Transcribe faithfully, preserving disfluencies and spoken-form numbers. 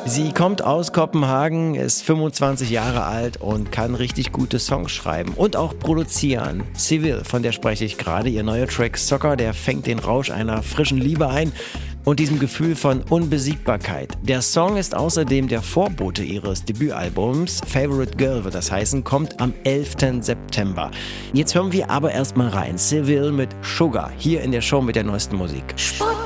Sie kommt aus Kopenhagen, ist fünfundzwanzig Jahre alt und kann richtig gute Songs schreiben und auch produzieren. Civil, von der spreche ich gerade. Ihr neuer Track Soccer, der fängt den Rausch einer frischen Liebe ein und diesem Gefühl von Unbesiegbarkeit. Der Song ist außerdem der Vorbote ihres Debütalbums. Favorite Girl wird das heißen, kommt am elften September. Jetzt hören wir aber erstmal rein. Civil mit Sugar, hier in der Show mit der neuesten Musik.